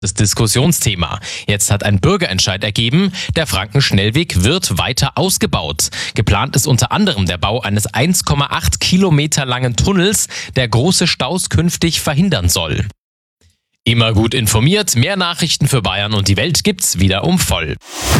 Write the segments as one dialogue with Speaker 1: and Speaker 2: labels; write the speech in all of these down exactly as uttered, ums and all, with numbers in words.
Speaker 1: Das Diskussionsthema. Jetzt hat ein Bürgerentscheid ergeben, der Frankenschnellweg wird weiter ausgebaut. Geplant ist unter anderem der Bau eines eins Komma acht Kilometer langen Tunnels, der große Staus künftig verhindern soll. Immer gut informiert, mehr Nachrichten für Bayern und die Welt gibt's wieder um voll.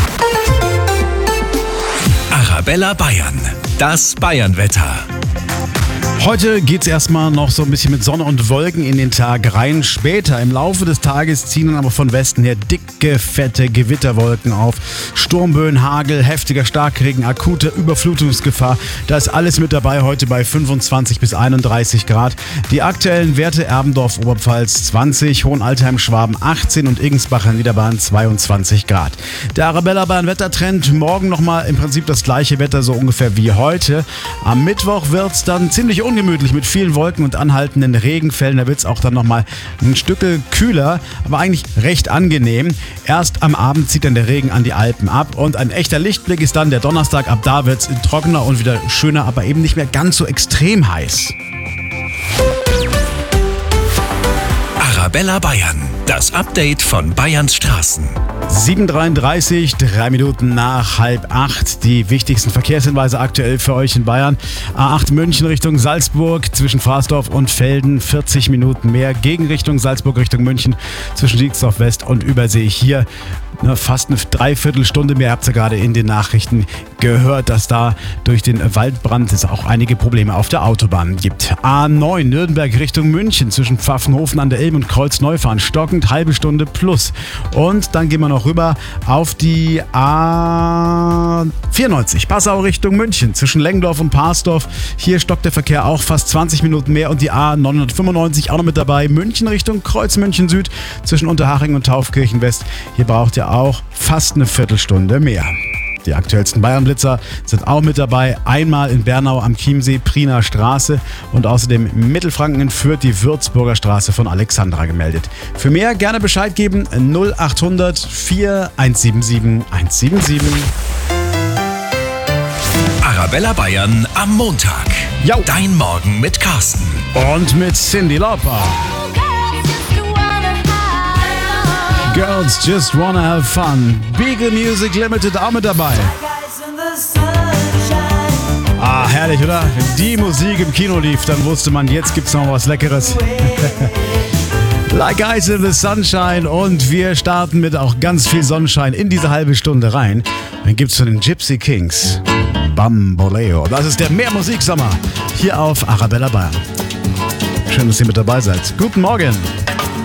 Speaker 2: Arabella Bayern, das Bayernwetter.
Speaker 3: Heute geht's erstmal noch so ein bisschen mit Sonne und Wolken in den Tag rein. Später im Laufe des Tages ziehen dann aber von Westen her dicke, fette Gewitterwolken auf. Sturmböen, Hagel, heftiger Starkregen, akute Überflutungsgefahr. Da ist alles mit dabei heute bei fünfundzwanzig bis einunddreißig Grad. Die aktuellen Werte: Erbendorf, Oberpfalz zwanzig, Hohenaltheim, Schwaben achtzehn und Igensbach an Niederbayern zweiundzwanzig Grad. Der Arabella Bayern Wettertrend, morgen nochmal im Prinzip das gleiche Wetter so ungefähr wie heute. Am Mittwoch wird's dann ziemlich ungemütlich mit vielen Wolken und anhaltenden Regenfällen. Da wird es auch dann nochmal ein Stück kühler, aber eigentlich recht angenehm. Erst am Abend zieht dann der Regen an die Alpen ab und ein echter Lichtblick ist dann der Donnerstag. Ab da wird es trockener und wieder schöner, aber eben nicht mehr ganz so extrem heiß.
Speaker 2: Arabella Bayern, das Update von Bayerns Straßen.
Speaker 3: sieben Uhr dreiunddreißig, drei Minuten nach halb acht. Die wichtigsten Verkehrshinweise aktuell für euch in Bayern. A acht München Richtung Salzburg zwischen Frasdorf und Velden, vierzig Minuten mehr. Gegenrichtung Salzburg Richtung München zwischen Siegsdorf West und Übersee hier ne, fast eine Dreiviertelstunde mehr. Habt ihr gerade in den Nachrichten gehört, dass da durch den Waldbrand es auch einige Probleme auf der Autobahn gibt. A neun Nürnberg Richtung München zwischen Pfaffenhofen an der Ilm und Kreuzneufahren stockend, halbe Stunde plus. Und dann gehen wir noch rüber auf die A vierundneunzig Passau Richtung München zwischen Lengendorf und Parsdorf. Hier stockt der Verkehr auch fast zwanzig Minuten mehr und die A neunhundertfünfundneunzig auch noch mit dabei. München Richtung Kreuzmünchen Süd zwischen Unterhaching und Taufkirchen West. Hier braucht ihr auch fast eine Viertelstunde mehr. Die aktuellsten Bayernblitzer sind auch mit dabei. Einmal in Bernau am Chiemsee, Priener Straße und außerdem in Mittelfranken in Fürth die Würzburger Straße von Alexandra gemeldet. Für mehr gerne Bescheid geben null achthundert vier eins sieben sieben eins sieben sieben.
Speaker 2: Arabella Bayern am Montag.
Speaker 3: Jo.
Speaker 2: Dein Morgen mit Carsten.
Speaker 3: Und mit Cyndi Lauper. Girls Just Wanna Have Fun. Beagle Music Limited auch mit dabei. Ah, herrlich, oder? Wenn die Musik im Kino lief, dann wusste man, jetzt gibt's noch was Leckeres. Like Ice in the Sunshine und wir starten mit auch ganz viel Sonnenschein in diese halbe Stunde rein. Dann gibt's von den Gypsy Kings Bamboleo. Das ist der Mehrmusiksommer hier auf Arabella Bayern. Schön, dass ihr mit dabei seid. Guten Morgen.